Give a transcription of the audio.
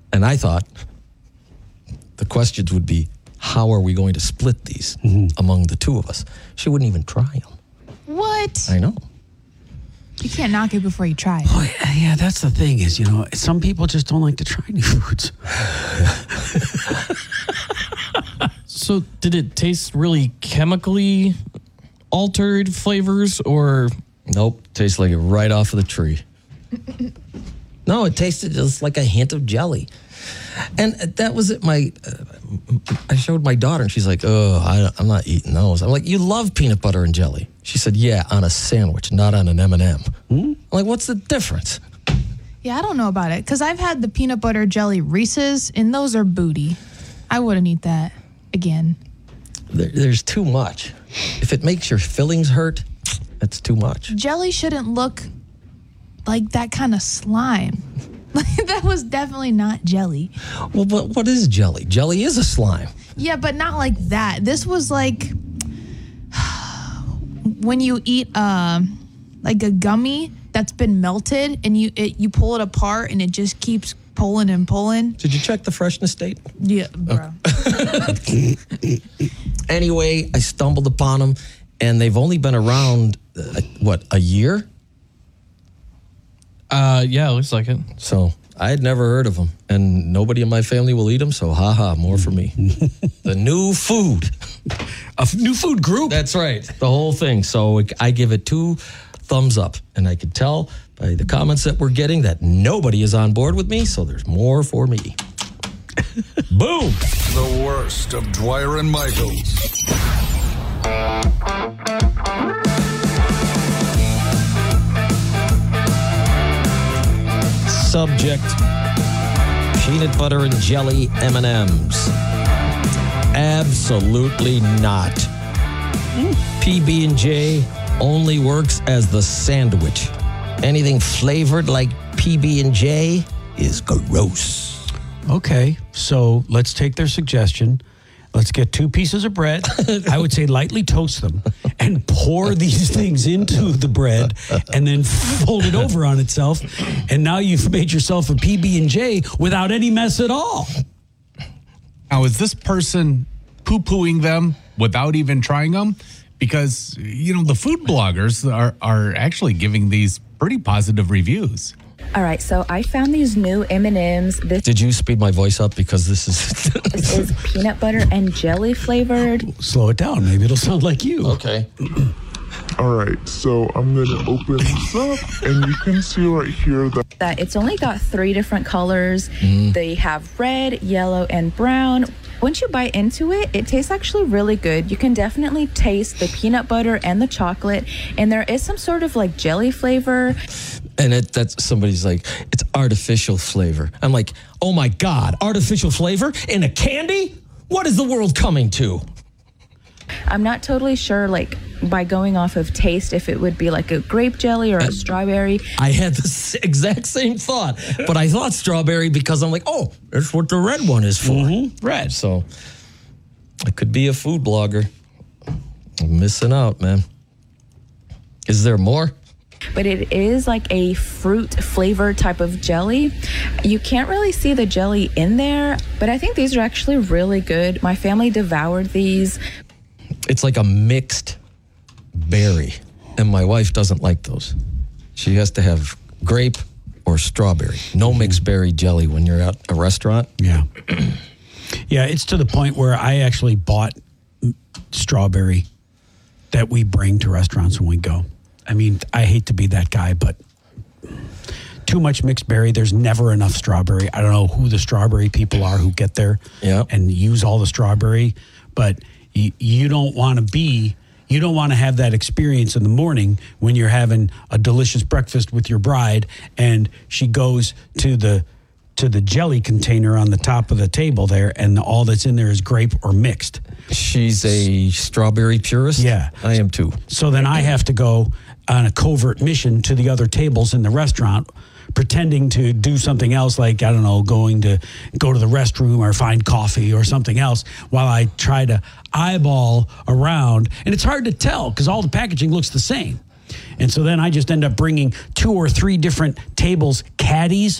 And I thought the questions would be, how are we going to split these among the two of us? She wouldn't even try them. What? I know. You can't knock it before you try it. Oh, yeah, that's the thing is, some people just don't like to try new foods. So did it taste really chemically altered flavors or? Nope. Tastes like it right off of the tree. No, it tasted just like a hint of jelly. And that was it. I showed my daughter, and she's like, "Oh, I'm not eating those." I'm like, "You love peanut butter and jelly." She said, "Yeah, on a sandwich, not on an M&M." I'm like, "What's the difference?" Yeah, I don't know about it because I've had the peanut butter jelly Reese's, and those are booty. I wouldn't eat that again. There's too much. If it makes your fillings hurt, that's too much. Jelly shouldn't look like that kind of slime. That was definitely not jelly. Well, what is jelly? Jelly is a slime. Yeah, but not like that. This was like when you eat like a gummy that's been melted and you pull it apart and it just keeps pulling and pulling. Did you check the freshness date? Yeah, bro. Anyway, I stumbled upon them, and they've only been around, a year? Yeah, it looks like it. So I had never heard of them, and nobody in my family will eat them, so more for me. The new food. A new food group. That's right. The whole thing. So I give it 2 thumbs up, and I could tell by the comments that we're getting that nobody is on board with me, so there's more for me. Boom. The worst of Dwyer and Michaels. Subject: peanut butter and jelly M&Ms. Absolutely not. PB&J only works as the sandwich. Anything flavored like PB&J is gross. Okay, so let's take their suggestion. Let's get 2 pieces of bread. I would say lightly toast them and pour these things into the bread and then fold it over on itself. And now you've made yourself a PB&J without any mess at all. Now, is this person poo-pooing them without even trying them? Because, the food bloggers are actually giving these pretty positive reviews. All right, so I found these new M&Ms. Did you speed my voice up because this is... This is peanut butter and jelly flavored. Slow it down. Maybe it'll sound like you. Okay. All right, so I'm going to open this up, and you can see right here that it's only got 3 different colors. They have red, yellow, and brown. Once you bite into it, it tastes actually really good. You can definitely taste the peanut butter and the chocolate, and there is some sort of like jelly flavor. And that's somebody's like, it's artificial flavor. I'm like, oh my God, artificial flavor in a candy? What is the world coming to? I'm not totally sure, by going off of taste, if it would be like a grape jelly or a strawberry. I had the exact same thought, but I thought strawberry because I'm like, oh, that's what the red one is for. Red. So I could be a food blogger. I'm missing out, man. Is there more? But it is like a fruit flavor type of jelly. You can't really see the jelly in there, but I think these are actually really good. My family devoured these. It's like a mixed berry, and my wife doesn't like those. She has to have grape or strawberry. No mixed berry jelly when you're at a restaurant. Yeah. Yeah, it's to the point where I actually bought strawberry that we bring to restaurants when we go. I mean, I hate to be that guy, but too much mixed berry. There's never enough strawberry. I don't know who the strawberry people are who get there and use all the strawberry, but you don't want to have that experience in the morning when you're having a delicious breakfast with your bride and she goes to the jelly container on the top of the table there and all that's in there is grape or mixed. She's a strawberry purist? Yeah. I am too. So then I have to go on a covert mission to the other tables in the restaurant, pretending to do something else, like, I don't know, go to the restroom or find coffee or something else while I try to eyeball around. And it's hard to tell because all the packaging looks the same. And so then I just end up bringing 2 or 3 different tables caddies